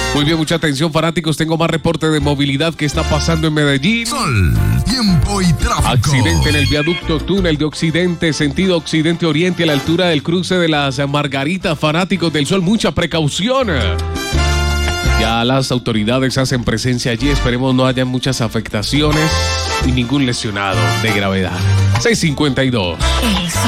Muy bien, mucha atención, fanáticos. Tengo más reporte de movilidad que está pasando en Medellín. Sol, tiempo y tráfico. Accidente en el viaducto túnel de Occidente, sentido Occidente-Oriente, a la altura del cruce de las Margaritas. Fanáticos del Sol, mucha precaución. Ya las autoridades hacen presencia allí. Esperemos no haya muchas afectaciones y ningún lesionado de gravedad. 6:52.